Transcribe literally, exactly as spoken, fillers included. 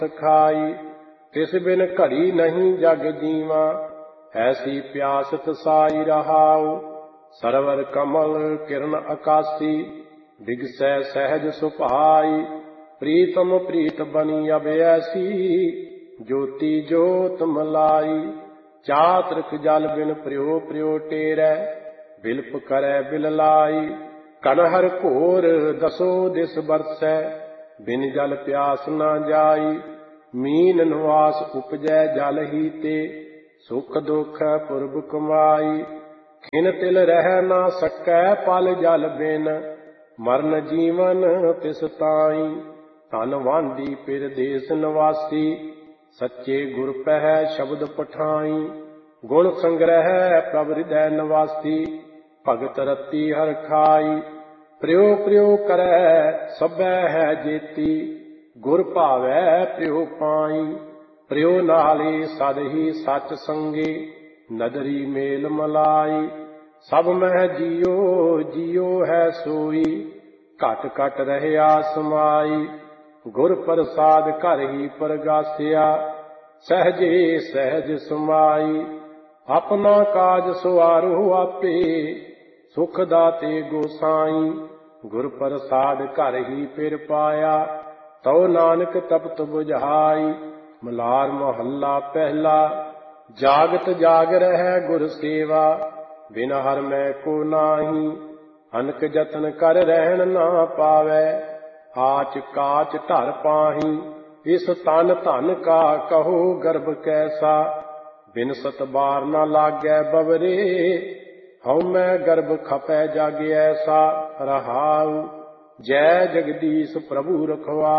खाई। तिस बिन घड़ी नहीं जग जीवा, ऐसी प्यास तसाई रहाओ। सरवर कमल किरण आकाशी, डिगसै सहज सुभाई। प्रीतम प्रीत बनी अब ऐसी, ज्योति जोत मलाई। चातृक जल बिन प्रियो प्रियो टेरै, बिलप करै बिल लाई। कनहर घोर दसो दिस बरसै, बिन जल प्यास न जाई। मीन निवास उपजै जल ही ते, सुख दुख पुरब कमाई। खिन तिल रह न सकै पल जल बिन, मਰਨ जीवन तिस ताई। धन वांदी पिर देस निवासी, सच्चे गुर पहै शब्द पठाई। गुण संग्रह प्रभ हृदय निवासी, भगत रति हर खाई। प्रियो प्रियो करै सभै है जेती, गुर भावै प्रियो पाई। प्रियो नाले सद ही सच संगे, नदरी मेल मलाई। सब मह जियो जियो है सोई, घट घट रहया समाई। गुर प्रसाद घर ही परगासिया, सहजे सहज समाई। अपना काज सवारो आपे, सुख दाते गोसाई। गुर प्रसाद घर ही फिर पाया, तो नानक तपत बुझाई। मलार मोहल्ला पहला, जागत जाग रहे गुर सेवा। बिन हर मैं को नाही, अनक जतन कर रहन ना पावै। आच काच ढर पाही, इस तन धन का कहो गर्भ कैसा। बिन सत बार न लागै बवरे, हਉ मैं गर्भ खपै जग ऐसा। रहाउ जय जगदीश प्रभु रखवा।